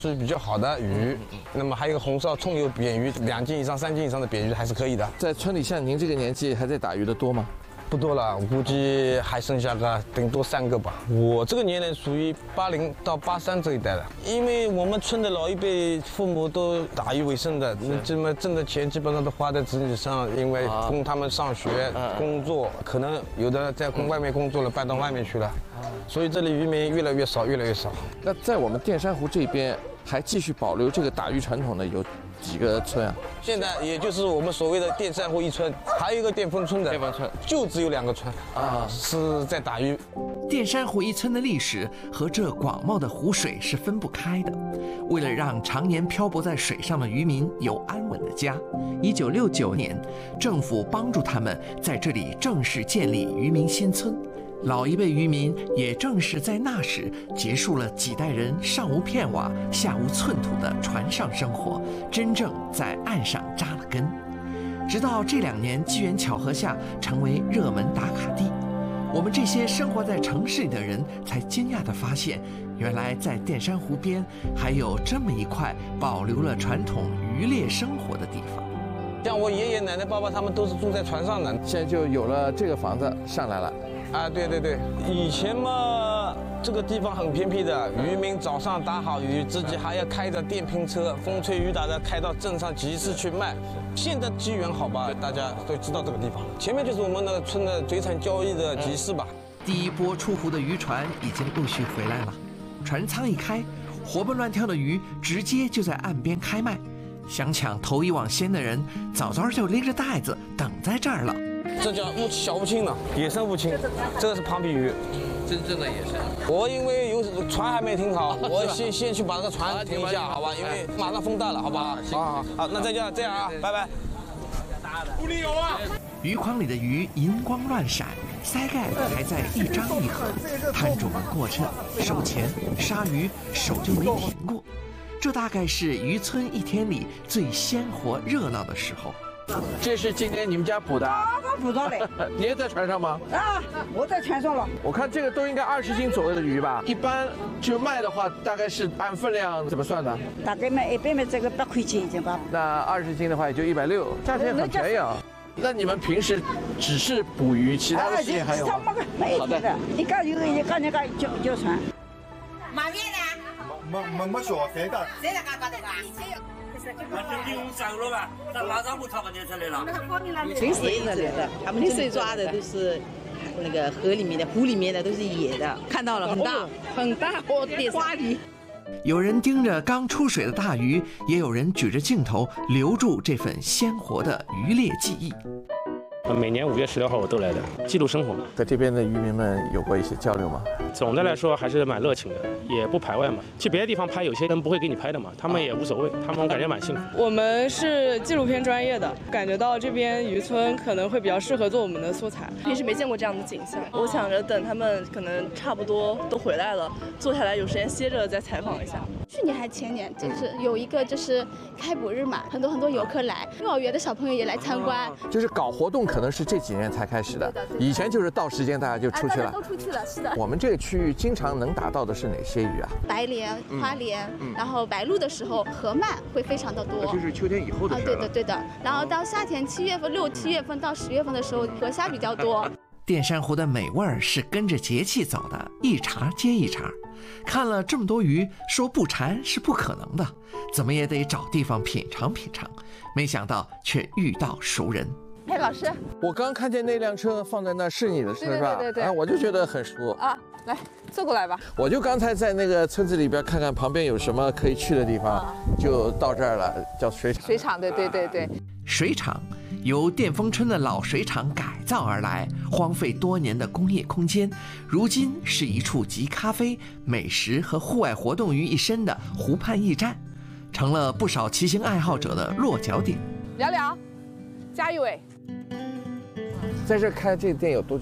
是比较好的鱼。那么还有一个红烧葱油扁鱼，2斤以上、3斤以上的扁鱼还是可以的。 在村里像您这个年纪还在打鱼的多吗？ 不多了，我估计还剩下个顶多3个吧。我这个年龄属于80到83这一代的，因为我们村的老一辈父母都打鱼为生的，那这么挣的钱基本上都花在子女上，因为供他们上学、工作，可能有的在外面工作了，搬到外面去了，所以这里渔民越来越少，越来越少。 那在我们淀山湖这边还继续保留这个打鱼传统的有几个村啊？ 现在也就是我们所谓的淀山湖1村，还有一个淀丰村的， 淀丰村就只有2个村啊是在打鱼。 淀山湖1村的历史和这广袤的湖水是分不开的。为了让常年漂泊在水上的渔民有安稳的家，1969年，政府帮助他们在这里正式建立渔民新村。老一辈渔民也正是在那时结束了几代人上无片瓦下无寸土的船上生活，真正在岸上扎了根。直到这2年机缘巧合下成为热门打卡地，我们这些生活在城市里的人才惊讶地发现，原来在淀山湖边还有这么一块保留了传统渔猎生活的地方。 像我爷爷奶奶、爸爸他们都是住在船上的， 现在就有了这个房子上来了。 啊，对对对，以前嘛，这个地方很偏僻的，渔民早上打好鱼，自己还要开着电瓶车，风吹雨打的开到镇上集市去卖。现在机缘好吧，大家都知道这个地方，前面就是我们那个村的水产交易的集市吧。 第一波出湖的渔船已经陆续回来了，船舱一开，活蹦乱跳的鱼直接就在岸边开卖。想抢头一网先的人，早早就拎着袋子等在这儿了。 这叫小乌青呢，野生乌青，这个是庞皮鱼， 真正的野生。 我因为有船还没停好，我先去把这个船停一下，好吧？因为马上风大了，好不好？好，那这样啊，拜拜。不里有啊！ 鱼筐里的鱼银光乱闪，鳃盖还在一张一合，摊主们过秤、收钱、杀鱼，手就没停过。这大概是渔村一天里最鲜活热闹的时候。 这是今天你们家捕的？ 我捕到的。 你也在船上吗？ 啊，我在船上了。 我看这个都应该20斤左右的鱼吧？一般就卖的话，大概是按分量怎么算的？ 大概卖100卖这个8块钱一斤吧。 那20斤的话也就160，价钱很便宜啊。那你们平时只是捕鱼，其他的事情还有吗？ 好的。你讲有一个那个叫船。 买面呢？ 没说谁的？ 谁来搞的啦？ 那这5走了吧？那马上不他们就出来了。 全是野的，他们这里抓的都是那个河里面的、湖里面的，都是野的。看到了，很大，很大，哦，花鱼。 有人盯着刚出水的大鱼，也有人举着镜头留住这份鲜活的渔猎记忆。 每年5月16号我都来的，记录生活。 和这边的渔民们有过一些交流吗？ 总的来说还是蛮热情的，也不排外嘛。去别的地方拍，有些人不会给你拍的嘛，他们也无所谓，他们感觉蛮幸福。 我们是纪录片专业的，感觉到这边渔村可能会比较适合做我们的素材。平时没见过这样的景象，我想着等他们可能差不多都回来了，坐下来有时间歇着再采访一下。 去年还前年，就是有一个就是开捕日嘛，很多游客来，幼儿园的小朋友也来参观。 就是搞活动可能是这几年才开始的，以前就是到时间大家就出去了。 都出去了，是的。 我们这个区域经常能打到的是哪些鱼啊？ 白鲢、花鲢，然后白鹭的时候，河鳗会非常的多。 就是秋天以后的事了。 对的。然后到夏天7月份、6、7月份到10月份的时候，河虾比较多。 淀山湖的美味儿是跟着节气走的，一茬接一茬。看了这么多鱼，说不馋是不可能的，怎么也得找地方品尝品尝。没想到却遇到熟人。 哎，老师， 我刚看见那辆车放在那是你的车是吧？ 对。 我就觉得很熟啊，来坐过来吧。 我就刚才在那个村子里边看看旁边有什么可以去的地方，就到这儿了，叫水厂。 水厂，对。 水厂由淀丰村的老水厂改造而来，荒废多年的工业空间，如今是一处集咖啡、美食和户外活动于一身的湖畔驿站，成了不少骑行爱好者的落脚点。 聊聊，加一位。 在这开这店有多久了？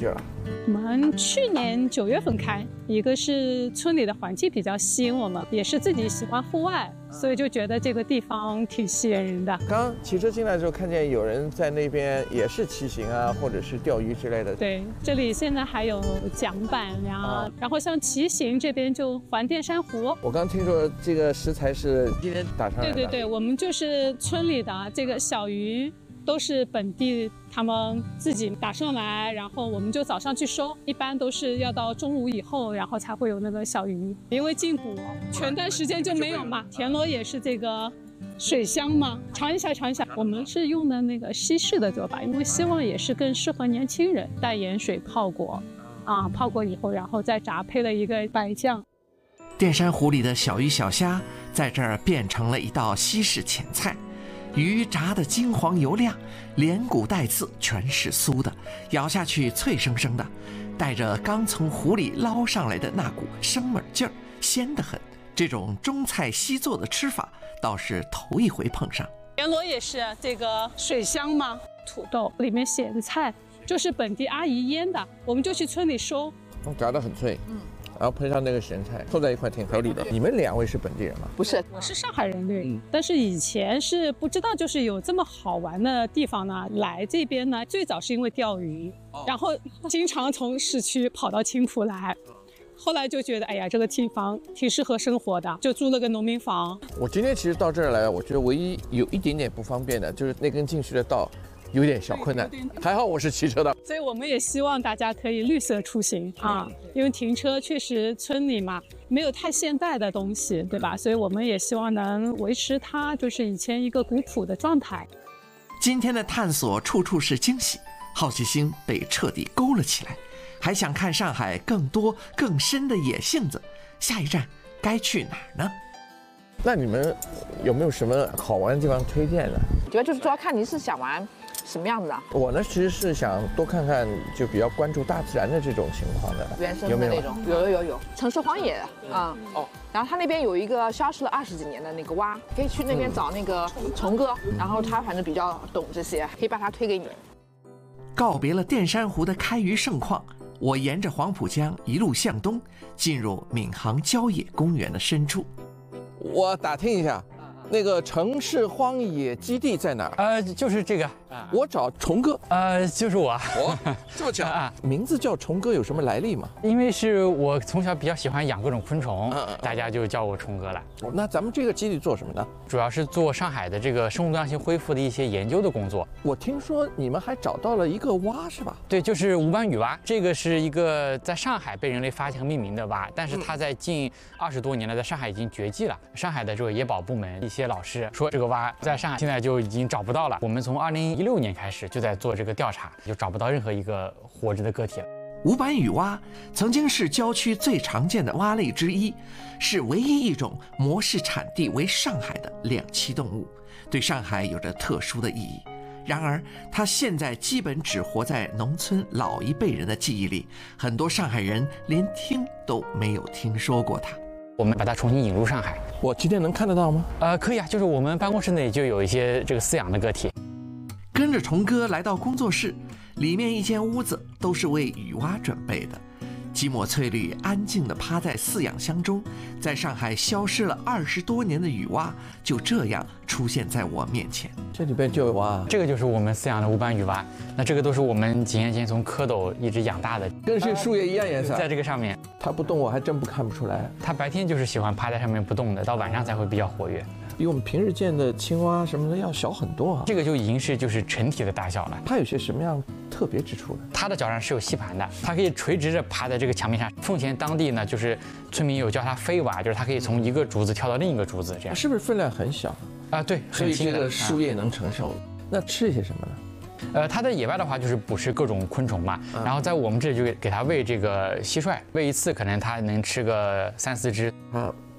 我们去年9月份开，一个是村里的环境比较吸引我们，也是自己喜欢户外，所以就觉得这个地方挺吸引人的。 刚骑车进来的时候，看见有人在那边也是骑行啊，或者是钓鱼之类的。 对，这里现在还有桨板呀，然后像骑行这边就环电珊瑚。 我刚听说这个食材是今天打上来的。 对对对，我们就是村里的这个小鱼。都是本地他们自己打上来，然后我们就早上去收，一般都是要到中午以后，然后才会有那个小鱼。因为进补全段时间就没有嘛。田螺也是这个水乡嘛，尝一下尝一下。我们是用的那个西式的做法，因为希望也是更适合年轻人，带盐水泡过，泡过以后，然后再炸，配了一个白酱。 电珊瑚里的小鱼小虾在这儿变成了一道西式前菜。鱼炸得金黄油亮，连骨带刺全是酥的，咬下去脆生生的，带着刚从湖里捞上来的那股生猛劲儿，鲜得很。这种中菜西做的吃法倒是头一回碰上。 田螺也是这个水乡嘛，土豆里面写的菜就是本地阿姨腌的，我们就去村里收， 炸得很脆。然后配上那个咸菜，凑在一块挺合理的。你们2位是本地人吗？ 不是，我是上海人，对。但是以前是不知道，就是有这么好玩的地方呢。来这边呢，最早是因为钓鱼，然后经常从市区跑到青浦来。后来就觉得，哎呀，这个地方挺适合生活的，就租了个农民房。 我今天其实到这儿来，我觉得唯一有一点点不方便的，就是那根进去的道。有点小困难，还好我是骑车的， 所以我们也希望大家可以绿色出行因为停车确实村里嘛没有太现代的东西，对吧？所以我们也希望能维持它就是以前一个古朴的状态。 今天的探索处处是惊喜，好奇心被彻底勾了起来，还想看上海更多更深的野性子，下一站该去哪儿呢？ 那你们有没有什么好玩的地方推荐呢？ 主要就是主要看你是想玩什么样子的。我呢其实是想多看看，就比较关注大自然的这种情况的， 原生的那种。有城市荒野然后他那边有一个消失了20几年的那个蛙，可以去那边找那个虫哥，然后他反正比较懂这些，可以把他推给你。 告别了电珊瑚的开渔盛况，我沿着黄浦江一路向东，进入闵行郊野公园的深处。 我打听一下，那个城市荒野基地在哪儿？ 就是这个。 我找虫哥。 就是我。 这么巧名字叫虫哥有什么来历吗？ 因为是我从小比较喜欢养各种昆虫，大家就叫我虫哥了。 那咱们这个基地做什么呢？ 主要是做上海的这个生物多样性恢复的一些研究的工作。 我听说你们还找到了一个蛙，是吧？ 对，就是无斑羽蛙。这个是一个在上海被人类发现和命名的蛙，但是它在近20多年了，在上海已经绝迹了。上海的这个野保部门一些老师说，这个蛙在上海现在就已经找不到了。我们从2016年开始就在做这个调查，就找不到任何一个活着的个体了。 无斑羽蛙曾经是郊区最常见的蛙类之一，是唯一一种模式产地为上海的两栖动物，对上海有着特殊的意义。然而，它现在基本只活在农村老一辈人的记忆里，很多上海人连听都没有听说过它。 我们把它重新引入上海。 我今天能看得到吗？ 可以啊，就是我们办公室内就有一些这个饲养的个体。 跟着虫哥来到工作室，里面一间屋子都是为羽蛙准备的。几抹翠绿安静地趴在饲养箱中，在上海消失了20多年的羽蛙就这样出现在我面前。 这里边就有蛙， 这个就是我们饲养的无斑羽蛙。那这个都是我们几年前从蝌蚪一直养大的， 跟是树叶一样颜色。 在这个上面， 它不动，我还真看不出来。 它白天就是喜欢趴在上面不动的，到晚上才会比较活跃。 比我们平时见的青蛙什么的要小很多啊。 这个就已经是就是成体的大小了。 它有些什么样特别之处呢？ 它的脚上是有吸盘的，它可以垂直着爬在这个墙面上。奉贤当地呢，就是村民有叫它飞蛙，就是它可以从一个竹子跳到另一个竹子，这样。 是不是分量很小啊？对， 所以这个树叶能承受。那吃些什么呢？ 它在野外的话就是捕食各种昆虫嘛，然后在我们这里就给它喂这个蟋蟀，喂一次可能它能吃个3、4只。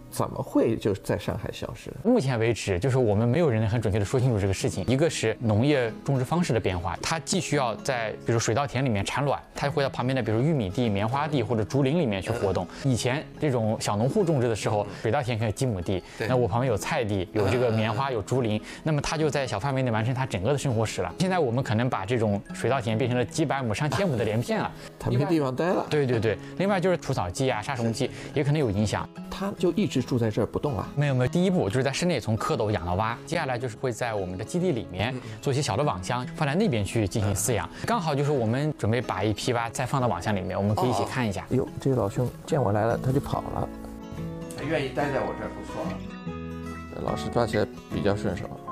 怎么会就在上海消失？ 目前为止，就是我们没有人能很准确的说清楚这个事情。一个是农业种植方式的变化，它既需要在比如水稻田里面产卵，它会到旁边的比如玉米地、棉花地或者竹林里面去活动。以前这种小农户种植的时候，水稻田可能有几亩地，那我旁边有菜地，有这个棉花，有竹林，那么它就在小范围内完成它整个的生活史了。现在我们可能把这种水稻田变成了几百亩、上千亩的连片了， 它没地方待了。 对对对，另外就是除草剂啊、杀虫剂也可能有影响。 它就一直住在这儿不动啊？ 没有没有，第一步就是在室内从蝌蚪养到蛙，接下来就是会在我们的基地里面做一些小的网箱，放在那边去进行饲养。刚好就是我们准备把一批蛙再放到网箱里面，我们可以一起看一下。 哟，这个老兄见我来了，他就跑了，他愿意待在我这儿，不错。老师抓起来比较顺手。